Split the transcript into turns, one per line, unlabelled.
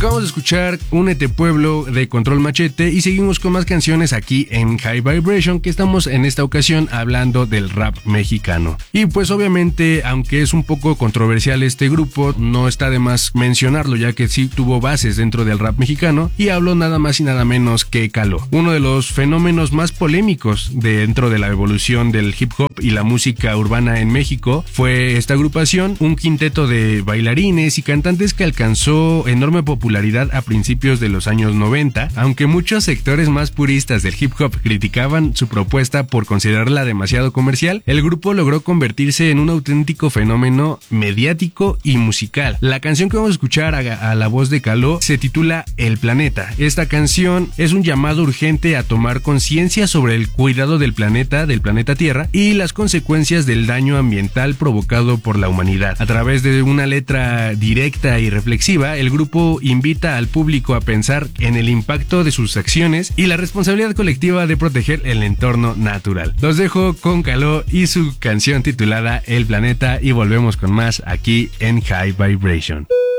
Acabamos de escuchar Únete Pueblo de Control Machete y seguimos con más canciones aquí en High Vibration, que estamos en esta ocasión hablando del rap mexicano. Y pues obviamente, aunque es un poco controversial este grupo, no está de más mencionarlo, ya que sí tuvo bases dentro del rap mexicano, y hablo nada más y nada menos que Caló, uno de los fenómenos más polémicos dentro de la evolución del hip hop y la música urbana en México. Fue esta agrupación un quinteto de bailarines y cantantes que alcanzó enorme popularidad a principios de los años 90, aunque muchos sectores más puristas del hip hop criticaban su propuesta por considerarla demasiado comercial. El grupo logró convertirse en un auténtico fenómeno mediático y musical. La canción que vamos a escuchar a la voz de Caló se titula El Planeta. Esta canción es un llamado urgente a tomar conciencia sobre el cuidado del planeta Tierra y las consecuencias del daño ambiental provocado por la humanidad. A través de una letra directa y reflexiva, el grupo invita al público a pensar en el impacto de sus acciones y la responsabilidad colectiva de proteger el entorno natural. Los dejo con Caló y su canción titulada El Planeta y volvemos con más aquí en High Vibration.